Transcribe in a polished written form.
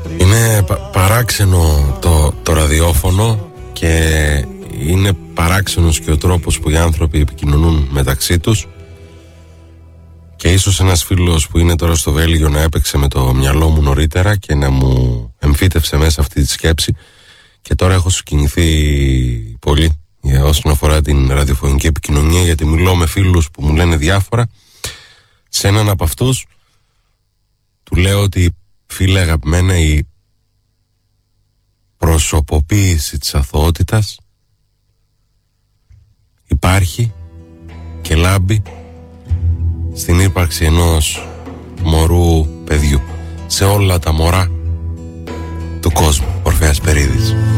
Είναι παράξενο το ραδιόφωνο και είναι παράξενος και ο τρόπος που οι άνθρωποι επικοινωνούν μεταξύ τους. Και ίσως ένας φίλος που είναι τώρα στο Βέλγιο να έπαιξε με το μυαλό μου νωρίτερα και να μου εμφύτευσε μέσα αυτή τη σκέψη. Και τώρα έχω συγκινηθεί πολύ όσον αφορά την ραδιοφωνική επικοινωνία, γιατί μιλώ με φίλους που μου λένε διάφορα. Σε έναν από αυτούς του λέω ότι, φίλε αγαπημένα, η προσωποποίηση της αθωότητας υπάρχει και λάμπει στην ύπαρξη ενός μωρού παιδιού, σε όλα τα μωρά του κόσμου. Ορφέας Περίδης.